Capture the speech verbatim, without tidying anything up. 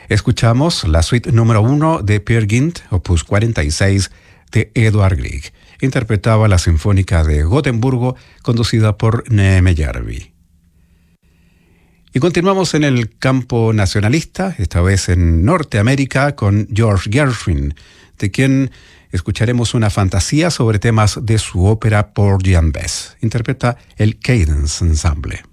Escuchamos la suite número uno de Peer Gynt, opus cuarenta y seis de Edvard Grieg. Interpretaba la Sinfónica de Gotemburgo, conducida por Nehmejärvi. Y continuamos en el campo nacionalista, esta vez en Norteamérica, con George Gershwin, de quien escucharemos una fantasía sobre temas de su ópera Porgy and Bess. Interpreta el Cadence Ensemble.